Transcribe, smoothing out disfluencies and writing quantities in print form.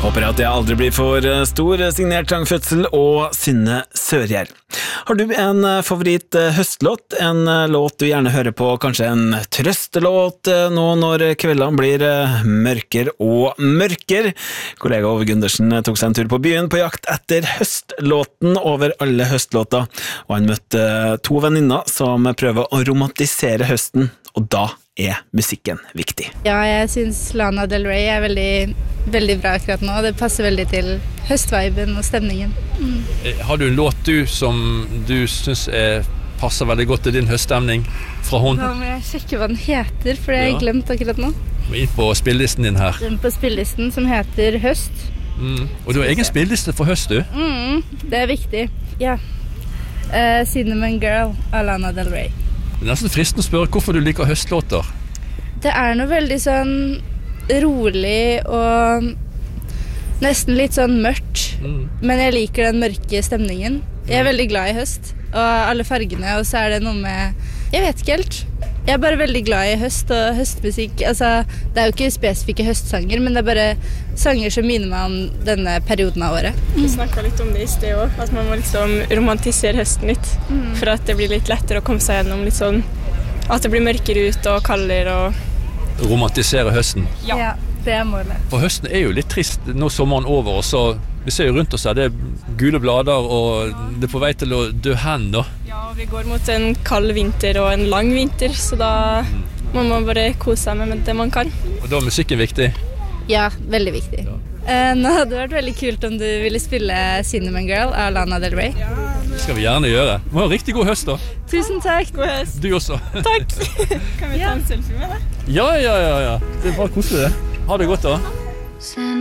Håper at jeg aldri blir for stor, signert Trangfødsel og Synne Sørgjerd. Har du en favoritt høstlåt? En låt du gjerne hører på, kanskje en trøstelåt nå når kveldene blir mørker og mørker? Kollega Ove Gundersen tok seg en tur på byen på jakt etter høstlåten over alle høstlåter, og han møtte to venninner som prøver å romantisere høsten, og da er musikken viktig. Ja, jeg synes Lana Del Rey er veldig bra akkurat nå. Det passer veldig til høstviben og stemningen. Har du en låt som du synes passer veldig godt til din høststemning fra hun? Da må jeg sjekke hva den heter, for det har jeg glemt akkurat nå. Inn på spillelisten din her. Den på spillelisten som heter Høst. Og du har egen spilleliste for høst, du? Det er viktig. Ja. Cinnamon Girl av Lana Del Rey. Det er nesten fristende å spørre hvorfor du liker høstlåter. Det er noe veldig sånn rolig og nesten litt sånn mørkt, men jeg liker den mørke stemningen. Jeg er veldig glad i høst, og alle fargene, og så er det noe med, jeg vet ikke helt. Jeg er bare veldig glad i høst og høstmusikk. Altså, det er jo ikke spesifikke høstsanger, men det er bare sanger som minner meg om denne perioden av året. Vi snakket litt om det i sted også, at man må liksom romantisere høsten litt, for at det blir litt lettere å komme seg gjennom litt sånn, at det blir mørkere ut og kaldere og... Romantisere høsten? Ja, det er målet. For høsten er jo litt trist når sommeren er over, og så vi ser jo rundt oss her, det er gule blader, og det er på vei til å dø hen da. Ja, og vi går mot en kald vinter og en lang vinter, så da må man bare kose seg med det man kan. Og da er musikken viktig? Ja, veldig viktig. Nå hadde det vært veldig kult om du ville spille Cinnamon Girl av Lana Del Rey. Ja, det skal vi gjerne gjøre. Må ha riktig god høst da. Tusen takk. God høst. Du også. Takk. Kan vi ta en selfie med det? Ja. Det er bare koselig det. Ha det godt da.